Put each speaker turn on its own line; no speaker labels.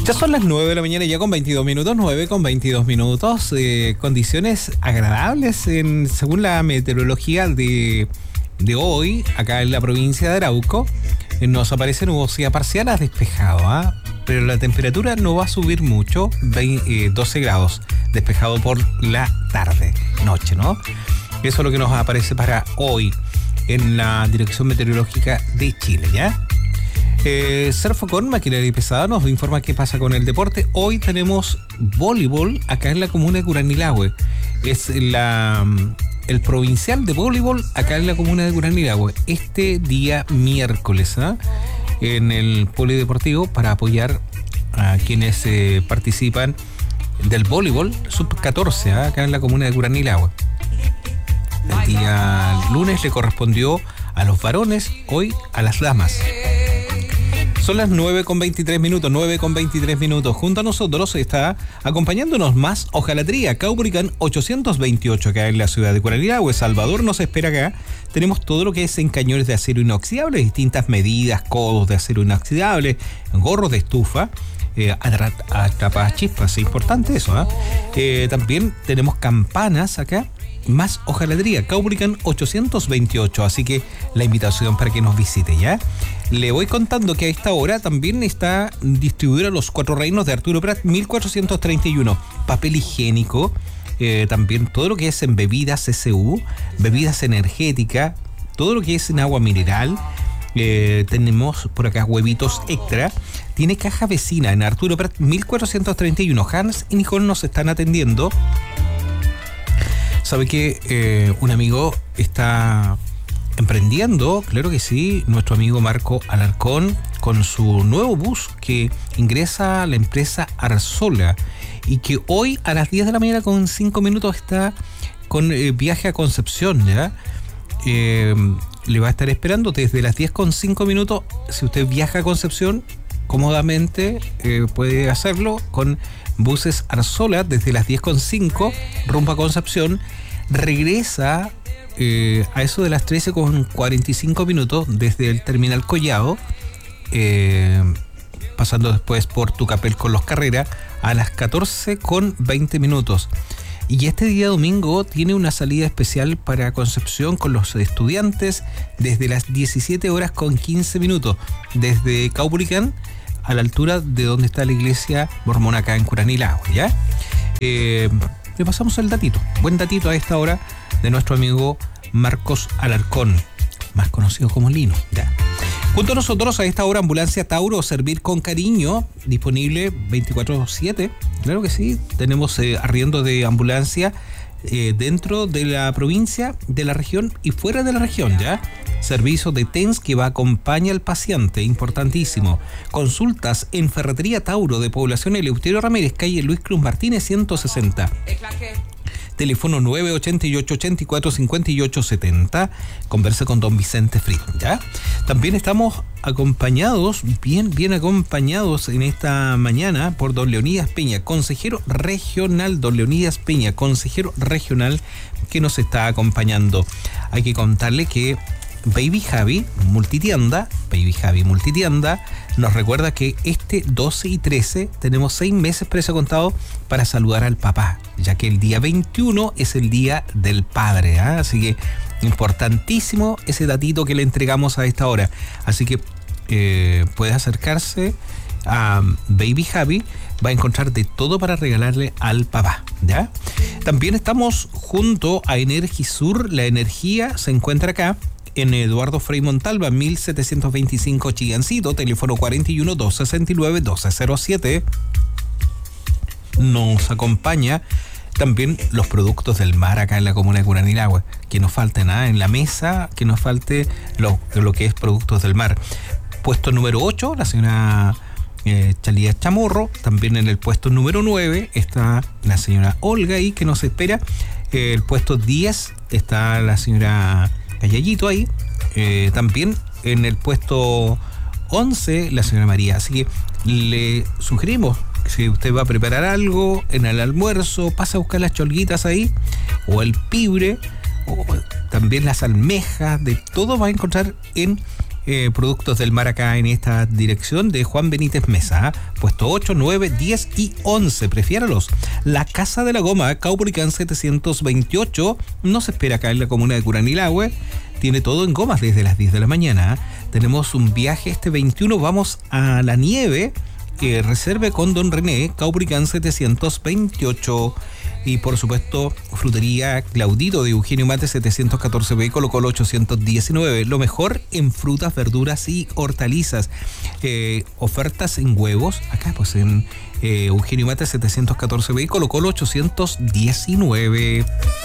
Ya son las 9 de la mañana, ya con 22 minutos, 9 con 22 minutos. Condiciones agradables según la meteorología de hoy, acá en la provincia de Arauco. Nos aparece nubosidad parcial a despejado, pero la temperatura no va a subir mucho, 12 grados, despejado por la tarde, noche, ¿no? Eso es lo que nos aparece para hoy en la Dirección Meteorológica de Chile, ¿ya? Serfocon, maquinaria pesada, nos informa qué pasa con el deporte. Hoy tenemos voleibol acá en la comuna de Curanilahue. Es el provincial de voleibol acá en la comuna de Curanilahue. Este día miércoles, en el polideportivo, para apoyar a quienes participan del voleibol sub-14 acá en la comuna de Curanilahue. El día lunes le correspondió a los varones, hoy a las damas. Son las 9 con 23 minutos, 9 con 23 minutos. Junto a nosotros está acompañándonos más Hojalatría, Caupolicán 828 acá en la ciudad de Curanilahue. Salvador nos espera acá. Tenemos todo lo que es en cañones de acero inoxidable, distintas medidas, codos de acero inoxidable, gorros de estufa, atrapachispas, es importante eso, también tenemos campanas acá. Más Hojalatría, Caupolicán 828, así que la invitación para que nos visite, ¿ya? Le voy contando que a esta hora también está distribuida Los Cuatro Reinos de Arturo Prat 1431, papel higiénico, también todo lo que es en bebidas SU, bebidas energéticas, todo lo que es en agua mineral. Tenemos por acá huevitos extra. Tiene caja vecina en Arturo Prat 1431. Hans y Nicole nos están atendiendo. ¿Sabe que un amigo está emprendiendo? Claro que sí, nuestro amigo Marco Alarcón, con su nuevo bus que ingresa a la empresa Arzola y que hoy a las 10 de la mañana con 5 minutos está con viaje a Concepción, ¿ya? Le va a estar esperando desde las 10 con 5 minutos. Si usted viaja a Concepción, cómodamente puede hacerlo con buses Arzola desde las 10 con 5 rumbo a Concepción. Regresa a eso de las 13 con 45 minutos desde el terminal Collado, pasando después por Tucapel con Los Carreras a las 14 con 20 minutos. Y este día domingo tiene una salida especial para Concepción con los estudiantes desde las 17 horas con 15 minutos, desde Caupolicán a la altura de donde está la iglesia mormona acá en Curanilahue, ¿ya? Le pasamos el datito, buen datito a esta hora de nuestro amigo Marcos Alarcón, más conocido como Lino, ¿ya? Junto a nosotros a esta hora Ambulancia Tauro, servir con cariño, disponible 24/7, claro que sí, tenemos arriendo de ambulancia dentro de la provincia, de la región y fuera de la región, ¿ya? Servicio de TENS que va a acompañar al paciente, importantísimo. Consultas en Ferretería Tauro de Población Eleuterio Ramírez, calle Luis Cruz Martínez 160. Teléfono 988-84-58-70. Conversa con don Vicente Fritz, ¿ya? También estamos acompañados, bien acompañados en esta mañana por don Leonidas Peña, consejero regional, don Leonidas Peña, consejero regional que nos está acompañando. Hay que contarle que Baby Javi Multitienda nos recuerda que este 12 y 13 tenemos 6 meses precio contado para saludar al papá, ya que el día 21 es el día del padre, así que importantísimo ese datito que le entregamos a esta hora, así que puede acercarse a Baby Javi, va a encontrar de todo para regalarle al papá, ¿ya? También estamos junto a Energisur, la energía se encuentra acá en Eduardo Frei Montalva, 1725 Chillancito, teléfono 41-269-1207. Nos acompaña también los productos del mar acá en la comuna de Curanilahue. Que no falte nada en la mesa, que no falte lo que es productos del mar. Puesto número 8, la señora Chalía Chamorro. También en el puesto número 9 está la señora Olga ahí que nos espera. El puesto 10 está la señora Gallayito ahí, también en el puesto 11 la señora María, así que le sugerimos que si usted va a preparar algo en el almuerzo, pasa a buscar las cholguitas ahí, o el pibre, o también las almejas, de todo va a encontrar en productos del mar acá en esta dirección de Juan Benítez Mesa, puesto 8, 9, 10 y 11, prefiéralos. La Casa de la Goma, Caupolicán 728, nos espera acá en la comuna de Curanilahue. Tiene todo en gomas desde las 10 de la mañana. Tenemos un viaje este 21, vamos a la nieve. Reserve con Don René, Caupolicán 728. Y por supuesto, Frutería Claudito de Eugenio Mate 714B, Colo Colo 819. Lo mejor en frutas, verduras y hortalizas. Ofertas en huevos, acá pues en Eugenio Mate 714B, Colo Colo 819.